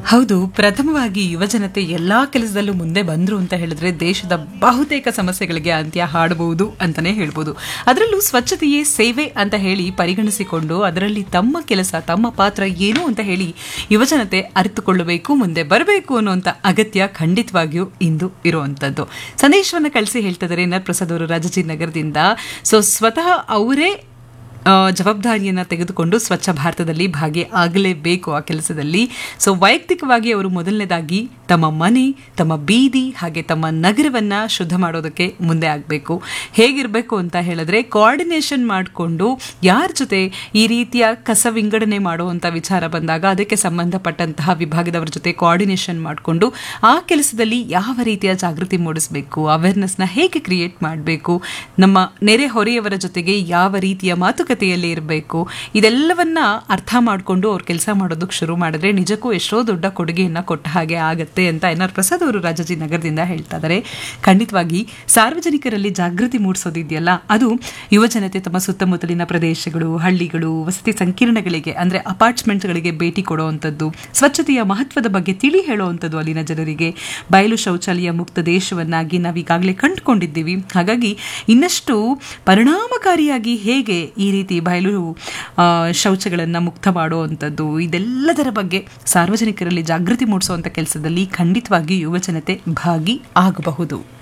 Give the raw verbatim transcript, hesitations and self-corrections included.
ಹೌದು, ಪ್ರಥಮವಾಗಿ ಯುವಜನತೆ ಎಲ್ಲಾ ಕೆಲಸದಲ್ಲೂ ಮುಂದೆ ಬಂದ್ರು ಅಂತ ಹೇಳಿದ್ರೆ ದೇಶದ ಬಹುತೇಕ ಸಮಸ್ಯೆಗಳಿಗೆ ಅಂತ್ಯ ಹಾಡಬಹುದು ಅಂತಾನೆ ಹೇಳ್ಬೋದು. ಅದರಲ್ಲೂ ಸ್ವಚ್ಛತೆಯೇ ಸೇವೆ ಅಂತ ಹೇಳಿ ಪರಿಗಣಿಸಿಕೊಂಡು ಅದರಲ್ಲಿ ತಮ್ಮ ಕೆಲಸ ತಮ್ಮ ಪಾತ್ರ ಏನು ಅಂತ ಹೇಳಿ ಯುವಜನತೆ ಅರಿತುಕೊಳ್ಳಬೇಕು, ಮುಂದೆ ಬರಬೇಕು ಅನ್ನುವಂಥ ಅಗತ್ಯ ಖಂಡಿತವಾಗಿಯೂ ಇಂದು ಇರುವಂಥದ್ದು. ಸಂದೇಶವನ್ನು ಕಳಿಸಿ ಹೇಳ್ತಿದ್ದಾರೆ ನರ್ ಪ್ರಸಾದ್ ಅವರು ರಾಜಾಜಿನಗರದಿಂದ. ಸೊ ಸ್ವತಃ ಅವರೇ ಜವಾಬ್ದಾರಿಯನ್ನು ತೆಗೆದುಕೊಂಡು ಸ್ವಚ್ಛ ಭಾರತದಲ್ಲಿ ಭಾಗಿ ಆಗಲೇಬೇಕು ಆ ಕೆಲಸದಲ್ಲಿ. ಸೊ ವೈಯಕ್ತಿಕವಾಗಿ ಅವರು ಮೊದಲನೇದಾಗಿ ತಮ್ಮ ಮನೆ, ತಮ್ಮ ಬೀದಿ ಹಾಗೆ ತಮ್ಮ ನಗರವನ್ನು ಶುದ್ಧ ಮಾಡೋದಕ್ಕೆ ಮುಂದೆ ಆಗಬೇಕು. ಹೇಗಿರಬೇಕು ಅಂತ ಹೇಳಿದ್ರೆ ಕೋಆರ್ಡಿನೇಷನ್ ಮಾಡಿಕೊಂಡು ಯಾರ ಜೊತೆ ಈ ರೀತಿಯ ಕಸ ವಿಂಗಡಣೆ ಮಾಡುವಂಥ ವಿಚಾರ ಬಂದಾಗ ಅದಕ್ಕೆ ಸಂಬಂಧಪಟ್ಟಂತಹ ವಿಭಾಗದವರ ಜೊತೆ ಕೋಆರ್ಡಿನೇಷನ್ ಮಾಡಿಕೊಂಡು ಆ ಕೆಲಸದಲ್ಲಿ ಯಾವ ರೀತಿಯ ಜಾಗೃತಿ ಮೂಡಿಸಬೇಕು, ಅವೇರ್ನೆಸ್ನ ಹೇಗೆ ಕ್ರಿಯೇಟ್ ಮಾಡಬೇಕು, ನಮ್ಮ ನೆರೆ ಹೊರೆಯವರ ಜೊತೆಗೆ ಯಾವ ರೀತಿಯ ಮಾತುಕತೆ ಯಲ್ಲಿ ಇರಬೇಕು, ಇದೆಲ್ಲವನ್ನ ಅರ್ಥ ಮಾಡಿಕೊಂಡು ಅವ್ರು ಕೆಲಸ ಮಾಡೋದಕ್ಕೆ ಶುರು ಮಾಡಿದ್ರೆ ನಿಜಕ್ಕೂ ಎಷ್ಟೋ ದೊಡ್ಡ ಕೊಡುಗೆಯನ್ನ ಕೊಟ್ಟ ಹಾಗೆ ಆಗತ್ತೆ ಅಂತ ಎನ್ ಆರ್ ಪ್ರಸಾದ್ ಅವರು ರಾಜಾಜಿನಗರದಿಂದ ಹೇಳ್ತಾ ಇದ್ದಾರೆ. ಖಂಡಿತವಾಗಿ ಸಾರ್ವಜನಿಕರಲ್ಲಿ ಜಾಗೃತಿ ಮೂಡಿಸೋದಿದೆಯಲ್ಲ, ಅದು ಯುವಜನತೆ ತಮ್ಮ ಸುತ್ತಮುತ್ತಲಿನ ಪ್ರದೇಶಗಳು, ಹಳ್ಳಿಗಳು, ವಸತಿ ಸಂಕೀರ್ಣಗಳಿಗೆ ಅಂದ್ರೆ ಅಪಾರ್ಟ್ಮೆಂಟ್ಗಳಿಗೆ ಭೇಟಿ ಕೊಡುವಂಥದ್ದು, ಸ್ವಚ್ಛತೆಯ ಮಹತ್ವದ ಬಗ್ಗೆ ತಿಳಿ ಹೇಳುವಂಥದ್ದು ಅಲ್ಲಿನ ಜನರಿಗೆ. ಬಯಲು ಶೌಚಾಲಯ ಮುಕ್ತ ದೇಶವನ್ನಾಗಿ ನಾವೀಗಾಗಲೇ ಕಂಡುಕೊಂಡಿದ್ದೀವಿ. ಹಾಗಾಗಿ ಇನ್ನಷ್ಟು ಪರಿಣಾಮಕಾರಿಯಾಗಿ ಹೇಗೆ ಈ ರೀತಿ ಬಯಲು ಶೌಚಗಳನ್ನು ಮುಕ್ತ ಮಾಡುವಂಥದ್ದು, ಇದೆಲ್ಲದರ ಬಗ್ಗೆ ಸಾರ್ವಜನಿಕರಲ್ಲಿ ಜಾಗೃತಿ ಮೂಡಿಸುವಂಥ ಕೆಲಸದಲ್ಲಿ ಖಂಡಿತವಾಗಿ ಯುವಜನತೆ ಭಾಗಿ ಆಗಬಹುದು.